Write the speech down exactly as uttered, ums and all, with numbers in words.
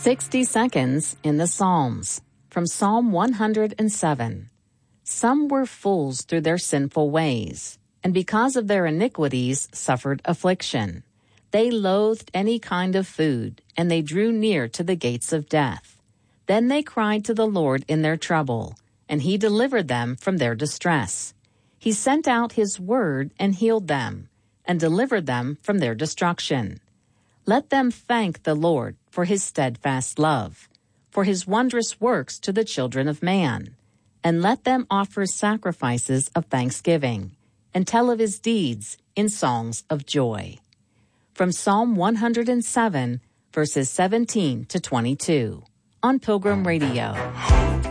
sixty seconds in the Psalms. From Psalm one hundred seven. Some were fools through their sinful ways, and because of their iniquities suffered affliction. They loathed any kind of food, and they drew near to the gates of death. Then they cried to the Lord in their trouble, and he delivered them from their distress. He sent out his word and healed them, and delivered them from their destruction. Let them thank the Lord for his steadfast love, for his wondrous works to the children of man. And let them offer sacrifices of thanksgiving, and tell of his deeds in songs of joy. From Psalm one hundred seven, verses seventeen to twenty-two, on Pilgrim Radio.